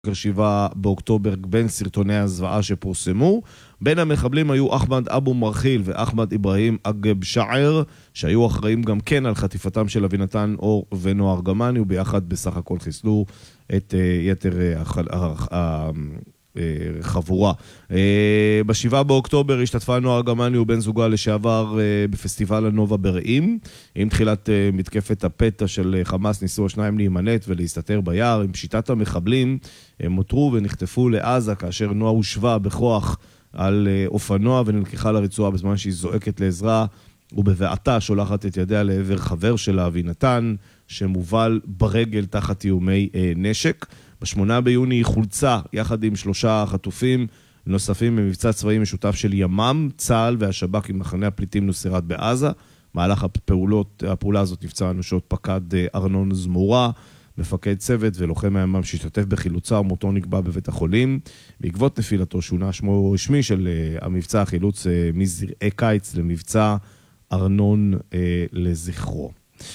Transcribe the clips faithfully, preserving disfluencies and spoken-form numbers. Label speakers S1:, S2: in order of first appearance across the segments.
S1: שבעה באוקטובר בין סרטוני הזוועה שפורסמו. בין המחבלים היו אחמד אבו מרחיל ואחמד איברהים אגב שער, שהיו אחראים גם כן על חטיפתם של אבינתן אור ונוער ארגמני, וביחד בסך הכל חיסלו את יתר החבורה. בשבעה באוקטובר השתתפה נוער ארגמני ובן זוגה לשעבר בפסטיבל הנובה ברעים. עם תחילת מתקפת הפתע של חמאס ניסו השניים להימנט ולהסתתר ביער. עם פשיטת המחבלים הם מותרו ונחטפו לעזה, כאשר נועה הושבה בכוח על אופנוע ונלקחה לרצועה בזמן שהיא זועקת לעזרה, ובבעתה שולחת את ידיה לעבר חבר שלה אבינתן שמובל ברגל תחת איומי נשק. בשמונה ביוני היא חולצה יחד עם שלושה חטופים נוספים במבצע צבאי משותף של ימ"מ, צה"ל והשב"כ עם מחנה הפליטים נוסרת בעזה. מהלך הפעולות, הפעולה הזאת נפצע אנושות פקד ארנון זמורה, מפקד צוות ולוחם הימ"מ שהשתתף בחילוצה, ומותו נקבע בבית החולים. בעקבות נפילתו שונה שמו רשמי של המבצע החילוץ מזרעי קיץ למבצע ארנון לזכרו.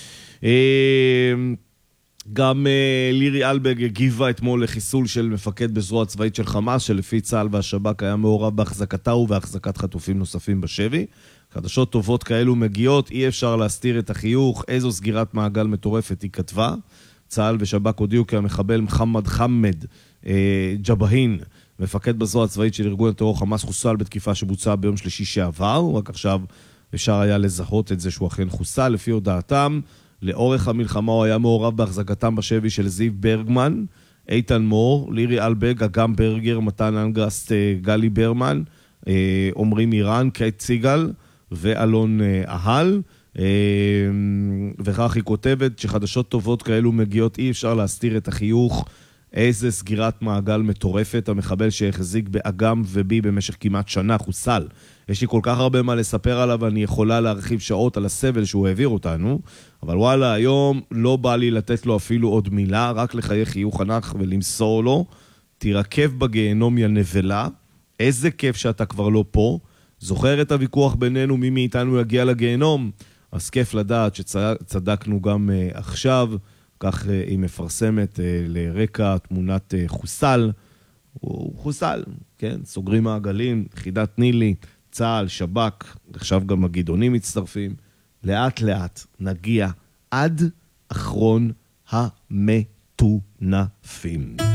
S1: גם לירי אלבג הגיבה אתמול לחיסול של מפקד בזרוע צבאית של חמאס, שלפי צה"ל והשב"כ היה מעורב בהחזקתה ובהחזקת חטופים נוספים בשבי. חדשות טובות כאלו מגיעות, אי אפשר להסתיר את החיוך, איזו סגירת מעגל מטורפת היא כתבה. צה"ל ושב"כ הודיעו כי המחבל מחמד חמד אה, ג'בהין, מפקד בזרוע הצבאית של ארגון הטרור חמאס, חוסל בתקיפה שבוצעה ביום שלישי שעבר. רק עכשיו אפשר היה לזהות את זה שהוא אכן חוסל. לפי הודעתם, לאורך המלחמה הוא היה מעורב בהחזקתם בשבי של זיו ברגמן, איתן מור, לירי אלבג, אגם ברגר, מתן אנגרסט, גלי ברמן, עומרי מירן, קייט ציגל ואלון אהל. וכך היא כותבת שחדשות טובות כאלו מגיעות, אי אפשר להסתיר את החיוך, איזה סגירת מעגל מטורפת. המחבל שהחזיק באגם ובי במשך כמעט שנה חוסל. יש לי כל כך הרבה מה לספר עליו, אני יכולה להרחיב שעות על הסבל שהוא העביר אותנו, אבל וואלה, היום לא בא לי לתת לו אפילו עוד מילה, רק לחיי חיוך ענק ולמסור לו, תירקב בגיהנום יא נבלה, איזה כיף שאתה כבר לא פה. זוכר את הוויכוח בינינו מי מאיתנו יגיע לגיהנום? אז כיף לדעת שצדקנו גם uh, עכשיו. כך uh, היא מפרסמת uh, לרקע תמונת uh, חוסל. הוא חוסל, כן? סוגרים מעגלים, יחידת נילי, צה"ל, שב"כ, עכשיו גם הגדעונים מצטרפים. לאט לאט נגיע עד אחרון המטונפים.